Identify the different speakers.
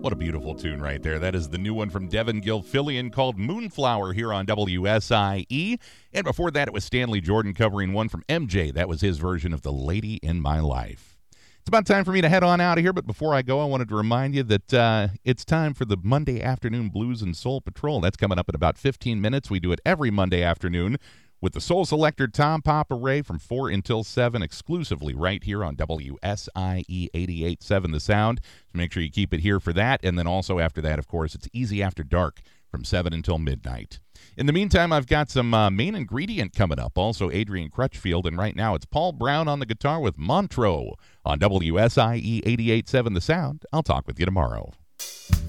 Speaker 1: What a beautiful tune right there. That is the new one from Devin Gilfillian called Moonflower here on WSIE. And before that, it was Stanley Jordan covering one from MJ. That was his version of The Lady in My Life. It's about time for me to head on out of here, but before I go, I wanted to remind you that it's time for the Monday Afternoon Blues and Soul Patrol. That's coming up in about 15 minutes. We do it every Monday afternoon with the soul selector Tom Papa Ray from 4 until 7 exclusively right here on WSIE 88.7 The Sound. So make sure you keep it here for that. And then also after that, of course, it's Easy After Dark from 7 until midnight. In the meantime, I've got some Main Ingredient coming up. Also Adrian Crutchfield. And right now it's Paul Brown on the guitar with Montreux on WSIE 88.7 The Sound. I'll talk with you tomorrow.